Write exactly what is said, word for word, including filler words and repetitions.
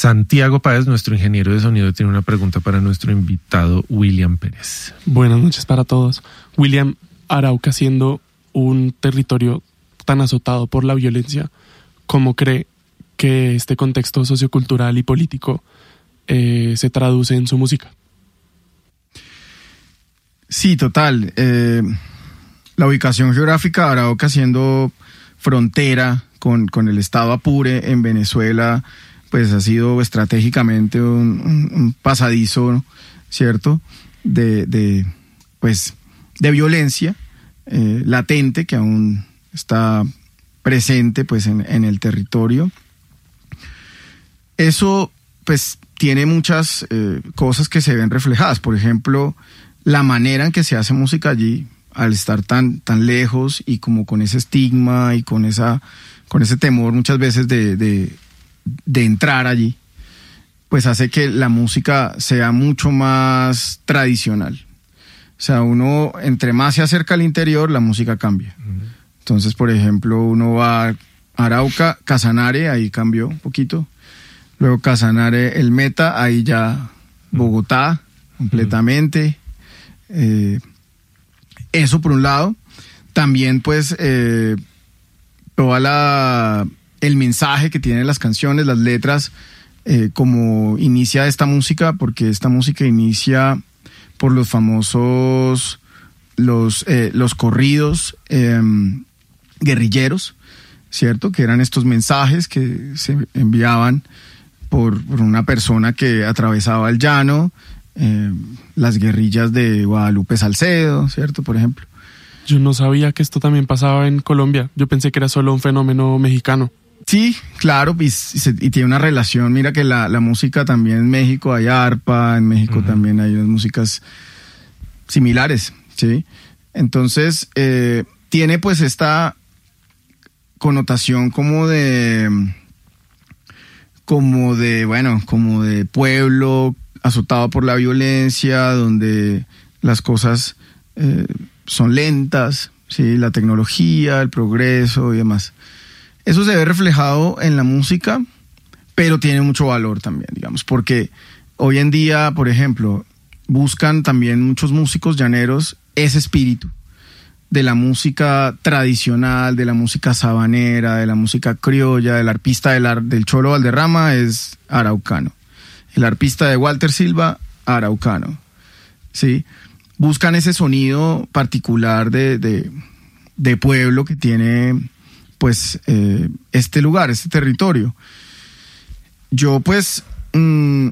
Santiago Páez, nuestro ingeniero de sonido, tiene una pregunta para nuestro invitado William Pérez. Buenas noches para todos. William, Arauca siendo un territorio tan azotado por la violencia, ¿cómo cree que este contexto sociocultural y político eh, se traduce en su música? Sí, total. Eh, la ubicación geográfica de Arauca siendo frontera con, con el estado Apure en Venezuela, pues ha sido estratégicamente un, un, un pasadizo, ¿cierto? De, de, pues, de violencia eh, latente que aún está presente pues, en, en el territorio. Eso pues tiene muchas eh, cosas que se ven reflejadas. Por ejemplo, la manera en que se hace música allí, al estar tan, tan lejos y como con ese estigma y con, esa, con ese temor muchas veces de, de, de entrar allí, pues hace que la música sea mucho más tradicional. O sea, uno, entre más se acerca al interior, la música cambia. Uh-huh. Entonces, por ejemplo, uno va a Arauca, Casanare, ahí cambió un poquito. Luego Casanare, el Meta, ahí ya Bogotá, uh-huh. completamente. Eh, eso por un lado. También, pues, eh, toda la... el mensaje que tienen las canciones, las letras, eh, como inicia esta música, porque esta música inicia por los famosos, los, eh, los corridos eh, guerrilleros, ¿cierto? Que eran estos mensajes que se enviaban por, por una persona que atravesaba el llano, eh, las guerrillas de Guadalupe Salcedo, ¿cierto? Por ejemplo. Yo no sabía que esto también pasaba en Colombia. Yo pensé que era solo un fenómeno mexicano. Sí, claro, y, y, y tiene una relación. Mira que la, la música también en México hay arpa, en México uh-huh. también hay unas músicas similares, ¿sí? Entonces, eh, tiene pues esta connotación como de, como de, bueno, como de pueblo azotado por la violencia, donde las cosas eh, son lentas, ¿sí? La tecnología, el progreso y demás. Eso se ve reflejado en la música, pero tiene mucho valor también, digamos, porque hoy en día, por ejemplo, buscan también muchos músicos llaneros ese espíritu de la música tradicional, de la música sabanera, de la música criolla. El arpista del, ar, del Cholo Valderrama es araucano. El arpista de Walter Silva, araucano. ¿Sí? Buscan ese sonido particular de, de, de pueblo que tiene... pues eh, este lugar, este territorio. Yo pues mmm,